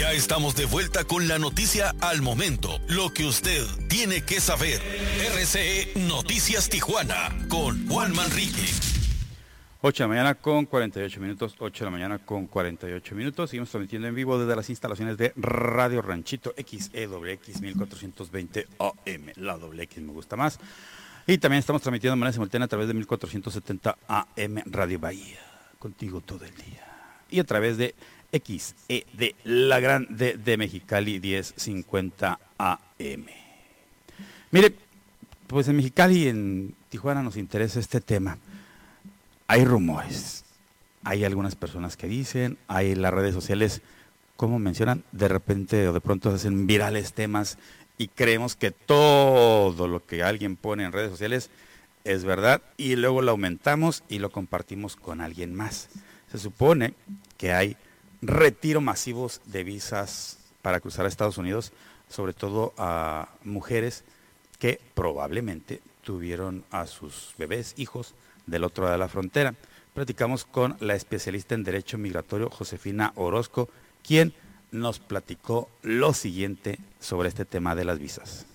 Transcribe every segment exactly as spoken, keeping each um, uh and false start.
Ya estamos de vuelta con la noticia al momento, lo que usted tiene que saber. R C E Noticias Tijuana con Juan Manrique. ocho de la mañana con cuarenta y ocho minutos, ocho de la mañana con cuarenta y ocho minutos. Seguimos transmitiendo en vivo desde las instalaciones de Radio Ranchito X E W X mil cuatrocientos veinte A M. La doble X me gusta más. Y también estamos transmitiendo de manera simultánea a través de mil cuatrocientos setenta A M Radio Bahía. Contigo todo el día. Y a través de X E de La Grande de Mexicali diez cincuenta A M. Mire, pues en Mexicali y en Tijuana nos interesa este tema. Hay rumores, hay algunas personas que dicen, hay las redes sociales, como mencionan, de repente o de pronto se hacen virales temas y creemos que todo lo que alguien pone en redes sociales es verdad y luego lo aumentamos y lo compartimos con alguien más. Se supone que hay retiro masivos de visas para cruzar a Estados Unidos, sobre todo a mujeres que probablemente tuvieron a sus bebés, hijos, del otro lado de la frontera. Platicamos con la especialista en Derecho Migratorio, Josefina Orozco, quien nos platicó lo siguiente sobre este tema de las visas.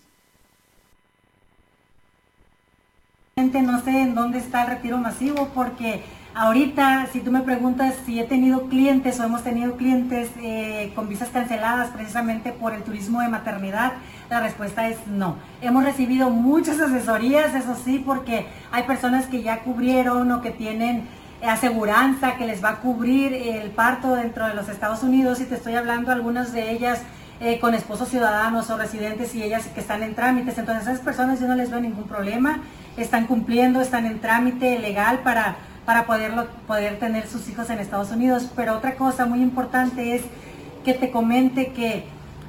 No sé en dónde está el retiro masivo, porque ahorita, si tú me preguntas si he tenido clientes o hemos tenido clientes eh, con visas canceladas precisamente por el turismo de maternidad, la respuesta es no. Hemos recibido muchas asesorías, eso sí, porque hay personas que ya cubrieron o que tienen aseguranza que les va a cubrir el parto dentro de los Estados Unidos, y te estoy hablando algunas de ellas eh, con esposos ciudadanos o residentes y ellas que están en trámites. Entonces a esas personas yo no les veo ningún problema, están cumpliendo, están en trámite legal para, para poderlo, poder tener sus hijos en Estados Unidos. Pero otra cosa muy importante es que te comente que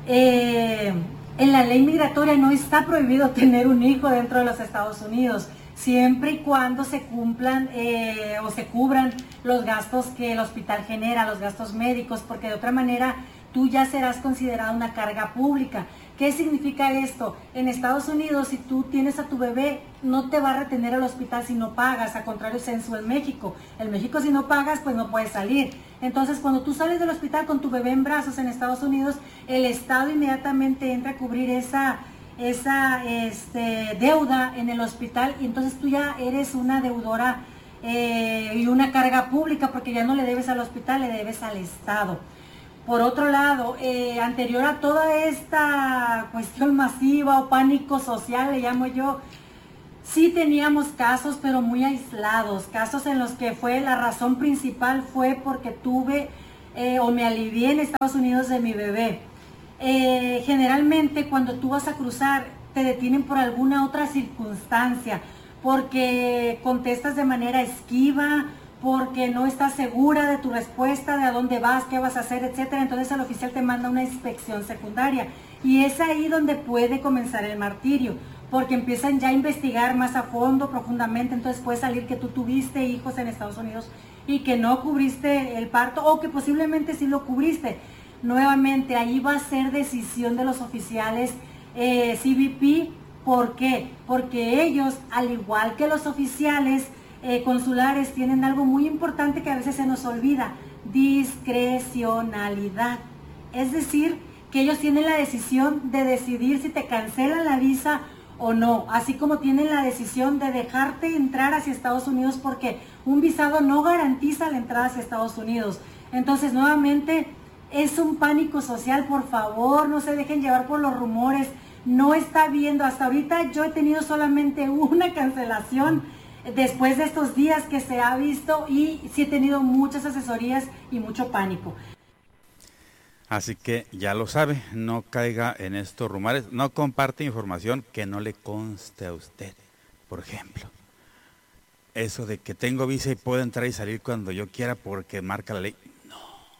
eh, en la ley migratoria no está prohibido tener un hijo dentro de los Estados Unidos, siempre y cuando se cumplan eh, o se cubran los gastos que el hospital genera, los gastos médicos, porque de otra manera tú ya serás considerada una carga pública. ¿Qué significa esto? En Estados Unidos, si tú tienes a tu bebé, no te va a retener al hospital si no pagas, a contrario censo en México. En México si no pagas, pues no puedes salir. Entonces, cuando tú sales del hospital con tu bebé en brazos en Estados Unidos, el Estado inmediatamente entra a cubrir esa, esa este, deuda en el hospital, y entonces tú ya eres una deudora eh, y una carga pública, porque ya no le debes al hospital, le debes al Estado. Por otro lado, eh, anterior a toda esta cuestión masiva o pánico social, le llamo yo, sí teníamos casos, pero muy aislados, casos en los que fue la razón principal fue porque tuve eh, o me alivié en Estados Unidos de mi bebé. Eh, generalmente cuando tú vas a cruzar te detienen por alguna otra circunstancia, porque contestas de manera esquiva, porque no estás segura de tu respuesta, de a dónde vas, qué vas a hacer, etcétera. Entonces el oficial te manda una inspección secundaria, y es ahí donde puede comenzar el martirio, porque empiezan ya a investigar más a fondo, profundamente. Entonces puede salir que tú tuviste hijos en Estados Unidos y que no cubriste el parto, o que posiblemente sí lo cubriste. Nuevamente, ahí va a ser decisión de los oficiales eh, C B P. ¿Por qué? Porque ellos, al igual que los oficiales Eh, consulares, tienen algo muy importante que a veces se nos olvida: discrecionalidad. Es decir, que ellos tienen la decisión de decidir si te cancelan la visa o no, así como tienen la decisión de dejarte entrar hacia Estados Unidos, porque un visado no garantiza la entrada hacia Estados Unidos. Entonces, nuevamente, es un pánico social. Por favor, no se dejen llevar por los rumores. No está viendo, hasta ahorita yo he tenido solamente una cancelación después de estos días que se ha visto, y sí he tenido muchas asesorías y mucho pánico. Así que ya lo sabe, no caiga en estos rumores, no comparte información que no le conste a usted. Por ejemplo, eso de que tengo visa y puedo entrar y salir cuando yo quiera porque marca la ley. No.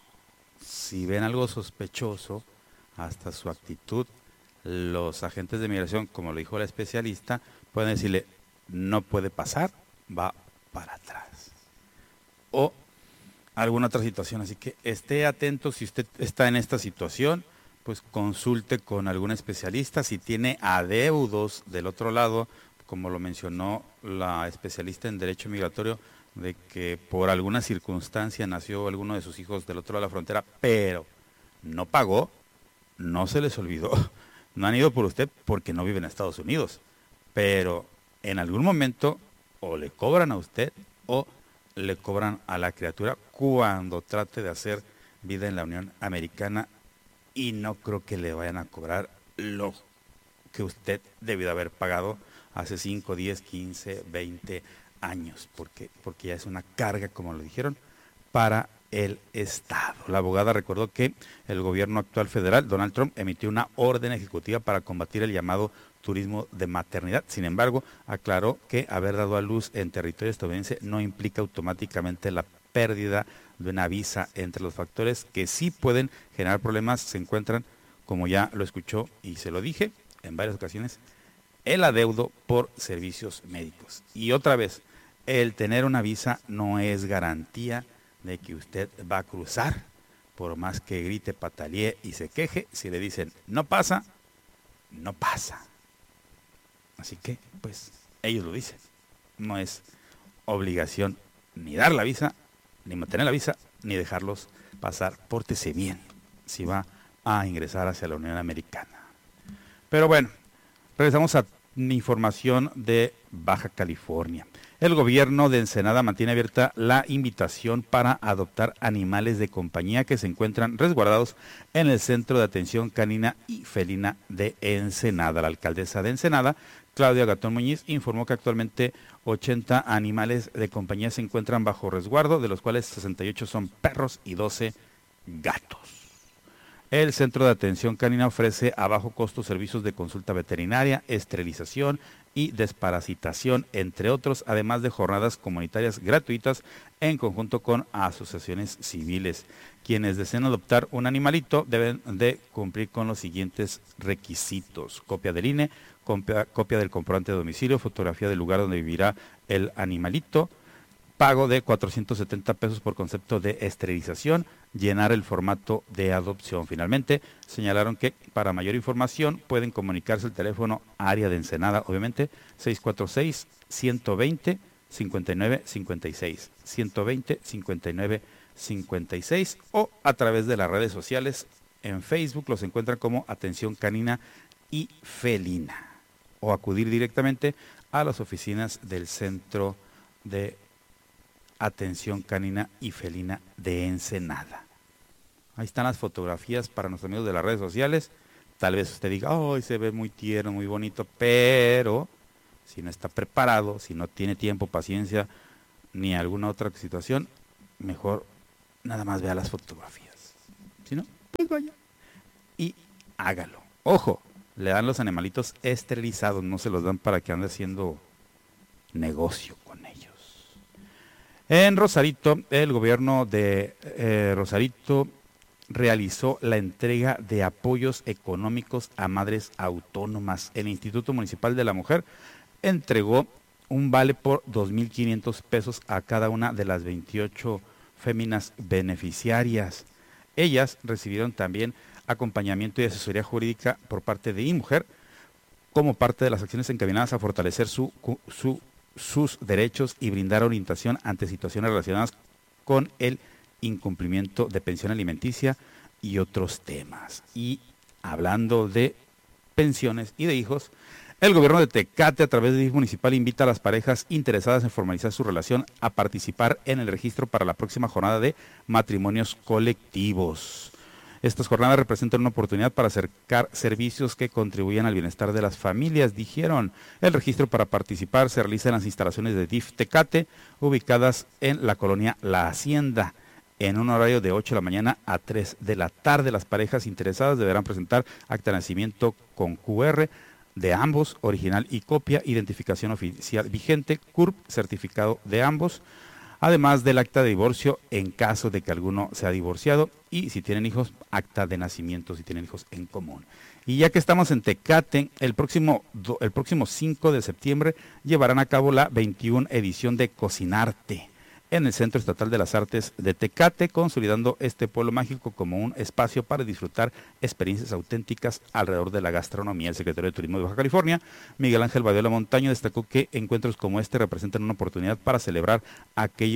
Si ven algo sospechoso, hasta su actitud, los agentes de migración, como lo dijo la especialista, pueden decirle: no puede pasar, va para atrás. O alguna otra situación. Así que esté atento. Si usted está en esta situación, pues consulte con algún especialista. Si tiene adeudos del otro lado, como lo mencionó la especialista en Derecho Migratorio, de que por alguna circunstancia nació alguno de sus hijos del otro lado de la frontera, pero no pagó, no se les olvidó, no han ido por usted porque no viven en Estados Unidos, pero en algún momento o le cobran a usted o le cobran a la criatura cuando trate de hacer vida en la Unión Americana, y no creo que le vayan a cobrar lo que usted debió de haber pagado hace cinco, diez, quince, veinte años, porque, porque ya es una carga, como lo dijeron, para el Estado. La abogada recordó que el gobierno actual federal, Donald Trump, emitió una orden ejecutiva para combatir el llamado turismo de maternidad. Sin embargo, aclaró que haber dado a luz en territorio estadounidense no implica automáticamente la pérdida de una visa. Entre los factores que sí pueden generar problemas se encuentran, como ya lo escuchó y se lo dije en varias ocasiones, el adeudo por servicios médicos. Y otra vez, el tener una visa no es garantía de que usted va a cruzar, por más que grite, patalee y se queje. Si le dicen no pasa, no pasa. Así que, pues, ellos lo dicen. No es obligación ni dar la visa, ni mantener la visa, ni dejarlos pasar. Pórtese bien si va a ingresar hacia la Unión Americana. Pero bueno, regresamos a información de Baja California. El gobierno de Ensenada mantiene abierta la invitación para adoptar animales de compañía que se encuentran resguardados en el Centro de Atención Canina y Felina de Ensenada. La alcaldesa de Ensenada, Claudia Gatón Muñiz, informó que actualmente ochenta animales de compañía se encuentran bajo resguardo, de los cuales sesenta y ocho son perros y doce gatos. El Centro de Atención Canina ofrece a bajo costo servicios de consulta veterinaria, esterilización y desparasitación, entre otros, además de jornadas comunitarias gratuitas en conjunto con asociaciones civiles. Quienes deseen adoptar un animalito deben de cumplir con los siguientes requisitos: copia del I N E, copia, copia del comprobante de domicilio, fotografía del lugar donde vivirá el animalito, pago de cuatrocientos setenta pesos por concepto de esterilización, llenar el formato de adopción. Finalmente, señalaron que para mayor información pueden comunicarse al teléfono área de Ensenada, obviamente, seis cuatro seis, uno dos cero, cinco nueve cinco seis, uno dos cero, cinco nueve cinco seis, o a través de las redes sociales. En Facebook los encuentran como Atención Canina y Felina, o acudir directamente a las oficinas del Centro de Atención Canina y Felina de Ensenada. Ahí están las fotografías para nuestros amigos de las redes sociales. Tal vez usted diga, oh, se ve muy tierno, muy bonito, pero si no está preparado, si no tiene tiempo, paciencia, ni alguna otra situación, mejor nada más vea las fotografías. Si no, pues vaya y hágalo. Ojo, le dan los animalitos esterilizados, no se los dan para que ande haciendo negocio con ellos. En Rosarito, el gobierno de eh, Rosarito realizó la entrega de apoyos económicos a madres autónomas. El Instituto Municipal de la Mujer entregó un vale por dos mil quinientos pesos a cada una de las veintiocho féminas beneficiarias. Ellas recibieron también acompañamiento y asesoría jurídica por parte de iMujer, como parte de las acciones encaminadas a fortalecer su, su sus derechos y brindar orientación ante situaciones relacionadas con el incumplimiento de pensión alimenticia y otros temas. Y hablando de pensiones y de hijos, el gobierno de Tecate, a través de D I F municipal, invita a las parejas interesadas en formalizar su relación a participar en el registro para la próxima jornada de matrimonios colectivos. Estas jornadas representan una oportunidad para acercar servicios que contribuyan al bienestar de las familias, dijeron. El registro para participar se realiza en las instalaciones de D I F Tecate, ubicadas en la colonia La Hacienda, en un horario de ocho de la mañana a tres de la tarde. Las parejas interesadas deberán presentar acta de nacimiento con Q R de ambos, original y copia, identificación oficial vigente, C U R P, certificado de ambos, además del acta de divorcio en caso de que alguno sea divorciado, y si tienen hijos, acta de nacimiento si tienen hijos en común. Y ya que estamos en Tecate, el próximo, el próximo cinco de septiembre llevarán a cabo la veintiuna edición de Cocinarte en el Centro Estatal de las Artes de Tecate, consolidando este pueblo mágico como un espacio para disfrutar experiencias auténticas alrededor de la gastronomía. El secretario de Turismo de Baja California, Miguel Ángel Badiola Montaño, destacó que encuentros como este representan una oportunidad para celebrar aquello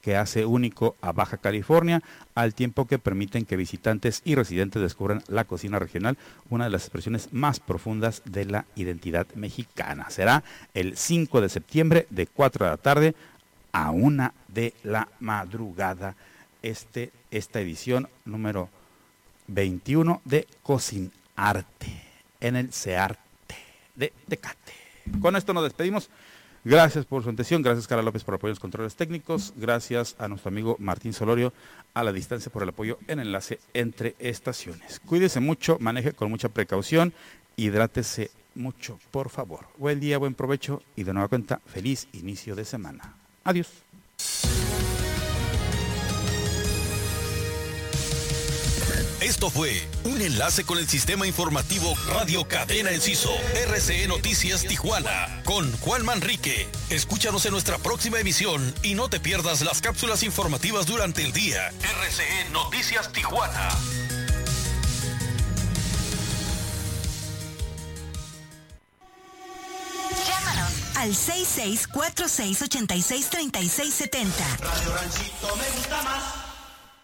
que hace único a Baja California, al tiempo que permiten que visitantes y residentes descubran la cocina regional, una de las expresiones más profundas de la identidad mexicana. Será el cinco de septiembre de cuatro de la tarde a una de la madrugada, este, esta edición número veintiuno de Cocinarte en el CEARTE de Tecate. Con esto nos despedimos. Gracias por su atención, gracias Carla López por apoyo en los controles técnicos, gracias a nuestro amigo Martín Solorio a la distancia por el apoyo en enlace entre estaciones. Cuídese mucho, maneje con mucha precaución, hidrátese mucho, por favor. Buen día, buen provecho y de nueva cuenta, feliz inicio de semana. Adiós. Esto fue un enlace con el sistema informativo Radio Cadena Enciso, R C E Noticias Tijuana, con Juan Manrique. Escúchanos en nuestra próxima emisión y no te pierdas las cápsulas informativas durante el día. R C E Noticias Tijuana. Llámanos al seis seis cuatro seis ocho seis tres seis siete cero. Radio Ranchito me gusta más.